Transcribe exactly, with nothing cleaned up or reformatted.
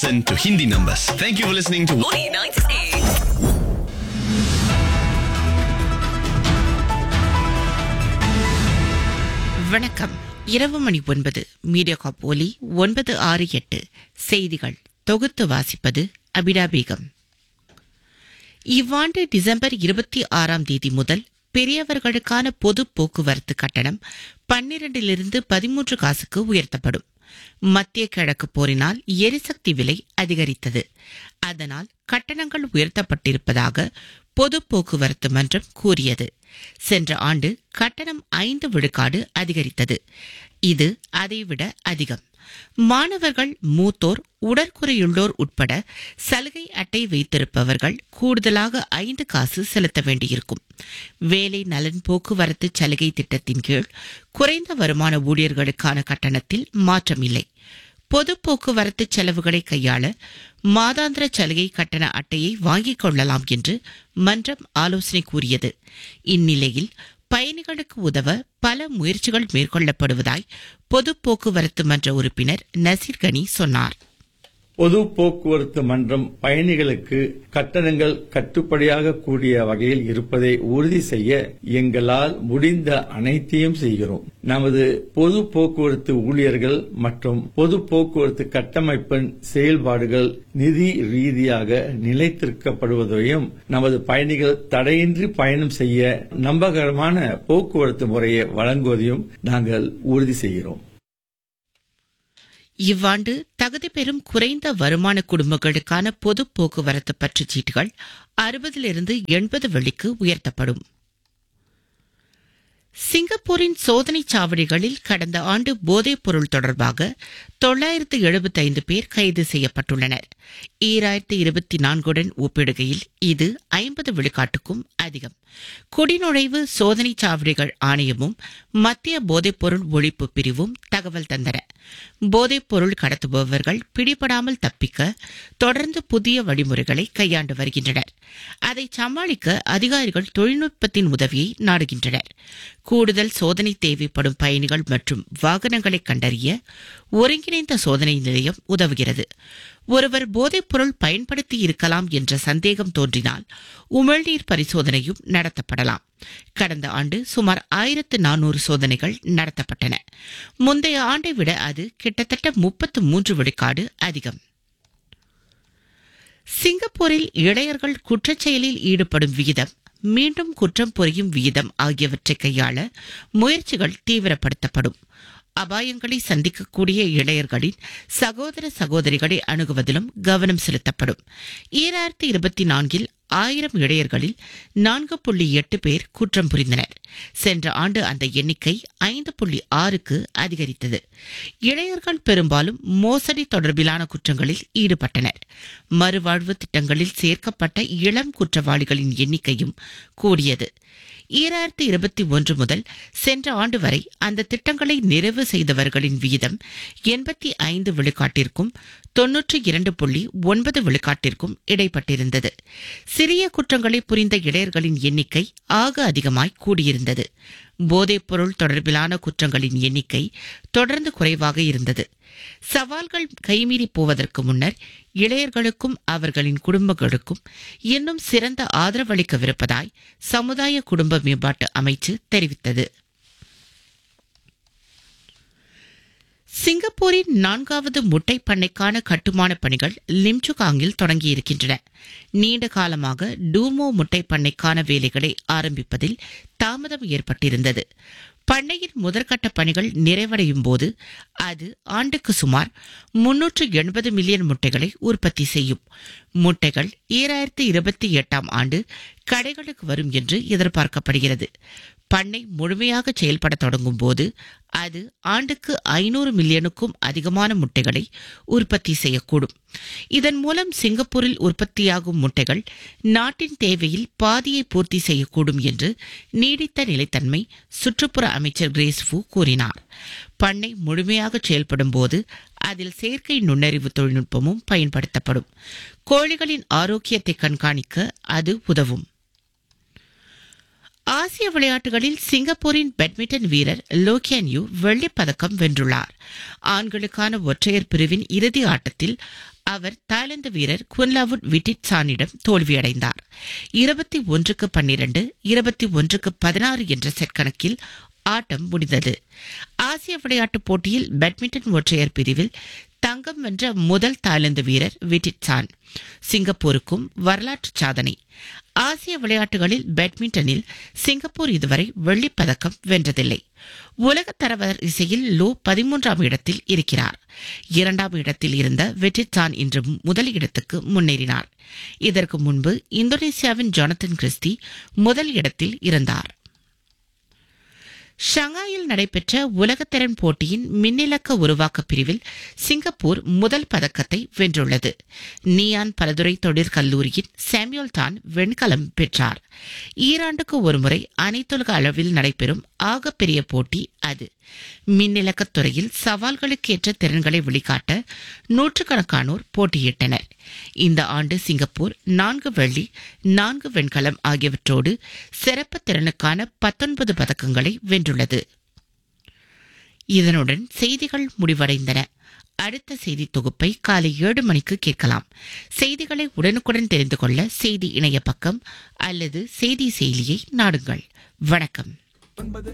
Listen to Hindi numbers. Thank you for listening to Morning ninety-eight. வணக்கம். இரவு மணி ஒன்பது. Media காப் ஒலி ஒன்பது ஆறு எட்டு. செய்திகள் தொகுத்து வாசிப்பது அபிடா பேகம். இவ்வாண்டு டிசம்பர் இருபத்தி ஆறாம் தேதி முதல் பெரியவர்களுக்கான பொது போக்குவரத்து கட்டணம் பன்னிரண்டிலிருந்து பதிமூன்று காசுக்கு உயர்த்தப்படும். மத்திய கிழக்கு போரினால் எரிசக்தி விலை அதிகரித்தது. அதனால் கட்டணங்கள் உயர்த்தப்பட்டிருப்பதாக பொது போக்குவரத்து மன்றம் கூறியது. சென்ற ஆண்டு கட்டணம் ஐந்து விழுக்காடு அதிகரித்தது. இது அதைவிட அதிகம். மாணவர்கள், மூத்தோர், உடற்குறையுள்ளோர் உட்பட சலுகை அட்டை வைத்திருப்பவர்கள் கூடுதலாக ஐந்து காசு செலுத்த வேண்டியிருக்கும். வேலை நலன் போக்குவரத்து சலுகை திட்டத்தின் கீழ் குறைந்த வருமான ஊழியர்களுக்கான கட்டணத்தில் மாற்றம் இல்லை. பொது போக்குவரத்து செலவுகளை கையாள மாதாந்திர சலுகை கட்டண அட்டையை வாங்கிக் கொள்ளலாம் என்று மன்றம் ஆலோசனை கூறியது. இந்நிலையில் பயணிகளுக்கு உதவ பல முயற்சிகள் மேற்கொள்ளப்படுவதாய் பொது போக்குவரத்து மன்ற உறுப்பினர் நசீர் கனி சொன்னார். பொது போக்குவரத்து மன்றம் பயணிகளுக்கு கட்டணங்கள் கட்டுப்படியாக கூடிய வகையில் இருப்பதை உறுதி செய்ய எங்களால் முடிந்த அனைத்தையும் செய்கிறோம். நமது பொது போக்குவரத்து ஊழியர்கள் மற்றும் பொது போக்குவரத்து கட்டமைப்பின் செயல்பாடுகள் நிதி ரீதியாக நிலைத்திருக்கப்படுவதையும் நமது பயணிகள் தடையின்றி பயணம் செய்ய நம்பகரமான போக்குவரத்து முறையை வழங்குவதையும் நாங்கள் உறுதி செய்கிறோம். இவ்வாண்டு தகுதி பெறும் குறைந்த வருமான குடும்பங்களுக்கான பொது போக்குவரத்து பற்றுச் சீட்டுகள் அறுபதிலிருந்து எண்பது வெள்ளிக்கு உயர்த்தப்படும். சிங்கப்பூரின் சோதனைச் சாவடிகளில் கடந்த ஆண்டு போதைப் பொருள் தொடர்பாக தொள்ளாயிரத்து எழுபத்தி ஐந்து பேர் கைது செய்யப்பட்டுள்ளனர். ஈராயிரத்து இருபத்தி நான்குடன் ஒப்பிடுகையில் இது ஐம்பது விழுக்காட்டுக்கும் அதிகம். குடிநுழைவு சோதனைச் சாவடிகள் ஆணையமும் மத்திய போதைப்பொருள் ஒழிப்பு பிரிவும் தகவல் தந்தன. போதைப் பொருள் கடத்துபவர்கள் பிடிபடாமல் தப்பிக்க தொடர்ந்து புதிய வழிமுறைகளை கையாண்டு வருகின்றனர். அதை சமாளிக்க அதிகாரிகள் தொழில்நுட்பத்தின் உதவியை நாடுகின்றனர். கூடுதல் சோதனை தேவைப்படும் பயணிகள் மற்றும் வாகனங்களை கண்டறிய ஒருங்கிணைந்த சோதனை நிலையம் உதவுகிறது. ஒருவர் போதைப் பொருள் பயன்படுத்தி இருக்கலாம் என்ற சந்தேகம் தோன்றினால் உமிழ்நீர் பரிசோதனையும் நடத்தப்படலாம். கடந்த ஆண்டு சுமார் ஆயிரத்து நானூறு சோதனைகள் நடத்தப்பட்டன. முந்தைய ஆண்டை விட அது கிட்டத்தட்ட முப்பத்து மூன்று விழுக்காடு அதிகம். சிங்கப்பூரில் இளையர்கள் குற்றச்செயலில் ஈடுபடும் விகிதம், மீண்டும் குற்றம் புரியும் விகிதம் ஆகியவற்றை கையாள முயற்சிகள் தீவிரப்படுத்தப்படும். அபாயங்களை சந்திக்கக்கூடிய இளையர்களின் சகோதர சகோதரிகளை அணுகுவதிலும் கவனம் செலுத்தப்படும். ஈராயிரத்தி இருபத்தி நான்கில் ஆயிரம் இளையர்களில் நான்கு புள்ளி எட்டு பேர் குற்றம் புரிந்தனர். சென்ற ஆண்டு அந்த எண்ணிக்கை ஐந்து புள்ளி ஆறுக்கு அதிகரித்தது. இளையர்கள் பெரும்பாலும் மோசடி தொடர்பிலான குற்றங்களில் ஈடுபட்டனர். மறுவாழ்வு திட்டங்களில் சேர்க்கப்பட்ட இளம் குற்றவாளிகளின் எண்ணிக்கையும் கூடியது. ஈராயிரத்தி இருபத்தி ஒன்று முதல் சென்ற ஆண்டு வரை அந்த திட்டங்களை நிறைவு செய்தவர்களின் விகிதம் எண்பத்தி ஐந்து விழுக்காட்டிற்கும் தொன்னூற்றி இரண்டு புள்ளி ஒன்பது விழுக்காட்டிற்கும் இடைப்பட்டிருந்தது. சிறிய குற்றங்களை புரிந்த இளையர்களின் எண்ணிக்கை ஆக அதிகமாய் கூடியிருந்தது. போதைப் பொருள் தொடர்பிலான குற்றங்களின் எண்ணிக்கை தொடர்ந்து குறைவாக இருந்தது. சவால்கள் கைமீறி போவதற்கு முன்னர் இளையர்களுக்கும் அவர்களின் குடும்பங்களுக்கும் இன்னும் சிறந்த ஆதரவளிக்கவிருப்பதாய் சமுதாய குடும்ப மேம்பாட்டு அமைச்சு தெரிவித்தது. சிங்கப்பூரின் நான்காவது முட்டை பண்ணைக்கான கட்டுமான பணிகள் லிம்சுகாங்கில் தொடங்கியிருக்கின்றன. நீண்ட காலமாக டூமோ முட்டை பண்ணைக்கான வேலைகளை ஆரம்பிப்பதில் தாமதம் ஏற்பட்டிருந்தது. பண்ணையின் முதற்கட்ட பணிகள் நிறைவடையும் போது அது ஆண்டுக்கு சுமார் முன்னூற்று எண்பது மில்லியன் முட்டைகளை உற்பத்தி செய்யும். முட்டைகள் ஈராயிரத்தி இருபத்தி எட்டாம் ஆண்டு கடைகளுக்கு வரும் என்று எதிர்பார்க்கப்படுகிறது. பண்ணை முழுமையாக செயல்பட தொடங்கும் போது அது ஆண்டுக்கு ஐநூறு மில்லியனுக்கும் அதிகமான முட்டைகளை உற்பத்தி செய்யக்கூடும். இதன் மூலம் சிங்கப்பூரில் உற்பத்தியாகும் முட்டைகள் நாட்டின் தேவையில் பாதியை பூர்த்தி செய்யக்கூடும் என்று நீடித்த நிலைத்தன்மை சுற்றுப்புற அமைச்சர் கிரேஸ் ஃபூ கூறினார். பண்ணை முழுமையாக செயல்படும் போது அதில் செயற்கை நுண்ணறிவு தொழில்நுட்பமும் பயன்படுத்தப்படும். கோழிகளின் ஆரோக்கியத்தை கண்காணிக்க அது உதவும். ஆசிய விளையாட்டுகளில் சிங்கப்பூரின் பேட்மிண்டன் வீரர் லோ கியான் யூ வெள்ளிப் பதக்கம் வென்றுள்ளார். ஆண்களுக்கான ஒற்றையர் பிரிவின் இறுதி ஆட்டத்தில் அவர் தாய்லாந்து வீரர் குன்லாவுட் விட்டிட்சானிடம் தோல்வியடைந்தார். இருபத்தி ஒன்றுக்கு பன்னிரண்டு இருபத்தி ஒன்றுக்கு பதினாறு என்ற செட் கணக்கில் ஆட்டம் முடிந்தது. ஆசிய விளையாட்டுப் போட்டியில் பேட்மிண்டன் ஒற்றையர் பிரிவில் தங்கம் வென்ற முதல் தாய்லாந்து வீரர் விட்டிட்சான். சிங்கப்பூருக்கும் வரலாற்று சாதனை. ஆசிய விளையாட்டுகளில் பேட்மிண்டனில் சிங்கப்பூர் இதுவரை வெள்ளிப் பதக்கம் வென்றதில்லை. உலக தரவரிசையில் லோ பதிமூன்றாம் இடத்தில் இருக்கிறார். இரண்டாம் இடத்தில் இருந்த விட்டிட்சான் இன்று முதல் இடத்துக்கு முன்னேறினார். இதற்கு முன்பு இந்தோனேசியாவின் ஜொனத்தன் கிறிஸ்டி முதல் இடத்தில் இருந்தார். ஷங்காயில் நடைபெற்ற உலகத்திறன் போட்டியின் மின்னிலக்க உருவாக்க பிரிவில் சிங்கப்பூர் முதல் பதக்கத்தை வென்றுள்ளது. நியான் பலதுறை தொழிற்கல்லூரியின் சாமுவேல் தான் வெண்கலம் பெற்றார். ஈராண்டுக்கு ஒருமுறை அனைத்துலக அளவில் நடைபெறும் ஆகப்பெரிய போட்டி அது. மின்னிலக்கத் துறையில் சவால்களுக்கேற்ற திறன்களை வெளிக்காட்ட நூற்றுக்கணக்கானோர் போட்டியிட்டனர். இந்த ஆண்டு சிங்கப்பூர் நான்கு வெள்ளி நான்கு வெண்கலம் ஆகியவற்றோடு சிறப்பு திறனுக்கான பத்தொன்பது பதக்கங்களை வென்றுள்ளது. இதனுடன் செய்திகள் முடிவடைந்தன. அடுத்த செய்தி தொகுப்பை காலை ஏழு மணிக்கு கேட்கலாம். செய்திகளை உடனுக்குடன் தெரிந்து கொள்ள செய்தி இணைய பக்கம் அல்லது செய்தி செயலியை நாடுங்கள். வணக்கம்.